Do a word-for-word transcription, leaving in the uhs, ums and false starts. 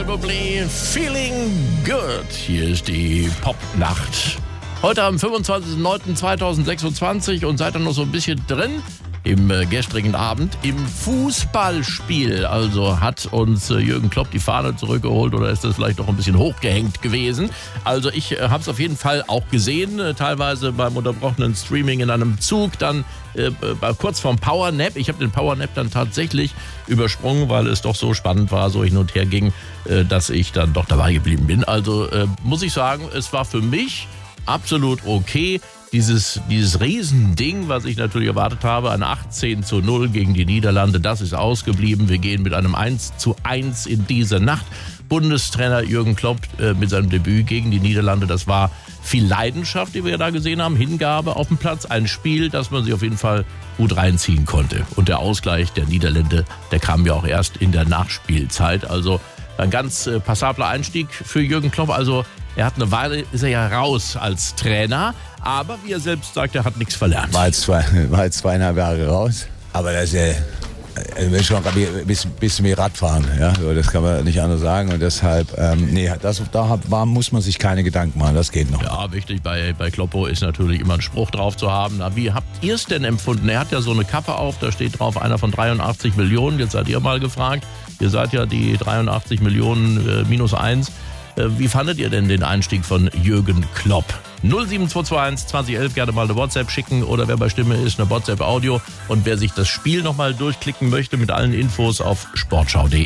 Bublé, Feeling Good. Hier ist die Popnacht. Heute am fünfundzwanzigsten neunten zweitausendsechsundzwanzig und seid ihr noch so ein bisschen drin im äh, gestrigen Abend im Fußballspiel. Also hat uns äh, Jürgen Klopp die Fahne zurückgeholt oder ist das vielleicht noch ein bisschen hochgehängt gewesen? Also ich äh, habe es auf jeden Fall auch gesehen, äh, teilweise beim unterbrochenen Streaming in einem Zug, dann äh, bei, kurz vorm Powernap. Ich habe den Powernap dann tatsächlich übersprungen, weil es doch so spannend war, so hin und her ging, äh, dass ich dann doch dabei geblieben bin. Also äh, muss ich sagen, es war für mich absolut okay. Dieses, dieses Riesending, was ich natürlich erwartet habe, ein achtzehn zu null gegen die Niederlande, das ist ausgeblieben. Wir gehen mit einem eins zu eins in diese Nacht. Bundestrainer Jürgen Klopp äh, mit seinem Debüt gegen die Niederlande, das war viel Leidenschaft, die wir da gesehen haben, Hingabe auf dem Platz, ein Spiel, das man sich auf jeden Fall gut reinziehen konnte. Und der Ausgleich der Niederländer, der kam ja auch erst in der Nachspielzeit. Also ein ganz äh, passabler Einstieg für Jürgen Klopp. Also er hat eine Weile, ist er ja raus als Trainer, aber wie er selbst sagt, er hat nichts verlernt. War jetzt, zwei, war jetzt zweieinhalb Jahre raus, aber das ist ja äh, schon ein bisschen, bisschen wie Radfahren, ja? Das kann man nicht anders sagen und deshalb, ähm, nee, das, da war, muss man sich keine Gedanken machen, das geht noch. Ja, wichtig bei, bei Kloppo ist natürlich immer ein Spruch drauf zu haben. Na, wie habt ihr es denn empfunden? Er hat ja so eine Kappe auf, da steht drauf einer von dreiundachtzig Millionen, jetzt seid ihr mal gefragt, ihr seid ja die dreiundachtzig Millionen äh, minus eins. Wie fandet ihr denn den Einstieg von Jürgen Klopp? null sieben zwei zwei eins zwanzig elf gerne mal eine WhatsApp schicken oder wer bei Stimme ist, eine WhatsApp-Audio. Und wer sich das Spiel nochmal durchklicken möchte mit allen Infos auf sportschau punkt de.